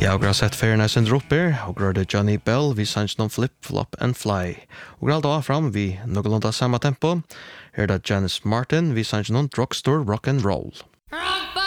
Ja, og har sett ferien sin dropper, og har det Johnny Bell, vi sanns noen Flip, Flop and Fly. Og har da fram, vi noenlunde samme tempo. Her er det Janice Martin, vi sanns noen Drugstore Rock and Roll.